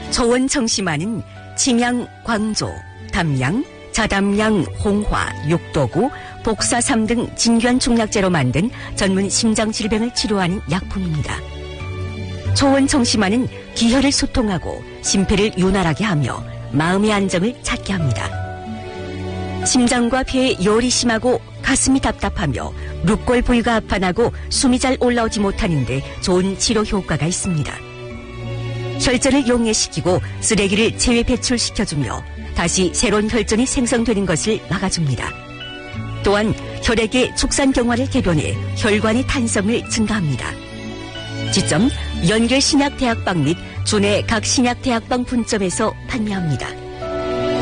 초원청심환은 침양, 광조, 담양, 자담양, 홍화, 육도구, 복사삼 등 진귀한 중약재로 만든 전문 심장질병을 치료하는 약품입니다. 초원청심환은 기혈을 소통하고 심폐를 윤활하게 하며 마음의 안정을 찾게 합니다. 심장과 폐에 열이 심하고 가슴이 답답하며 룻골 부위가 아파나고 숨이 잘 올라오지 못하는데 좋은 치료 효과가 있습니다. 혈전을 용해시키고 쓰레기를 체외 배출시켜주며 다시 새로운 혈전이 생성되는 것을 막아줍니다. 또한 혈액의 축산경화를 개변해 혈관의 탄성을 증가합니다. 지점 연결신약대학방 및 주내 각 신약대학방 분점에서 판매합니다.